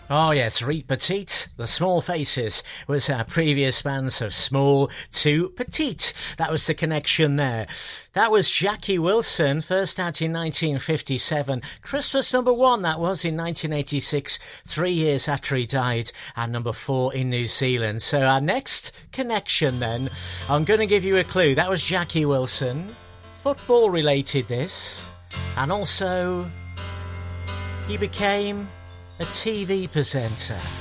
Oh yes, Riet Petite, The Small Faces, was our previous band, so small to petite. That was the connection there. That was Jackie Wilson, first out in 1957. Christmas number 1, that was, in 1986, 3 years after he died, and number 4 in New Zealand. So our next connection then, I'm going to give you a clue. That was Jackie Wilson. Football related this. And also, he became a TV presenter.